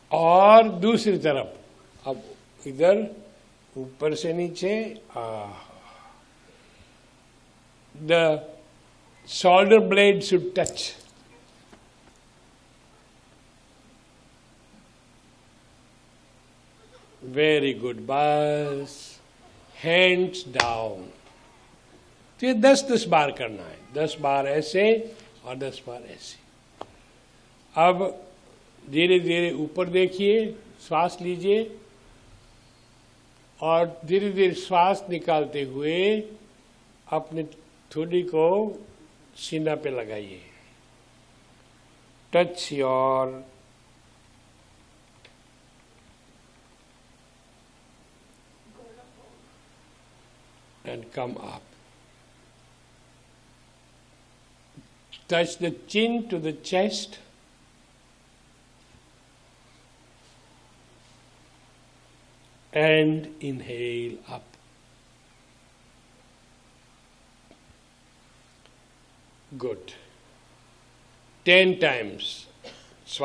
और दूसरी तरफ, अब इधर ऊपर से नीचे, the shoulder blade should touch. Very good. बस hands down. तो ये 10-10 बार करना है, 10 बार ऐसे और 10 बार ऐसे. अब धीरे धीरे ऊपर देखिए, श्वास लीजिए और धीरे धीरे श्वास निकालते हुए अपने थोड़ी को सीना पे लगाइए. Touch your and come up. Touch the chin to the chest. And inhale up. Good. 10 times.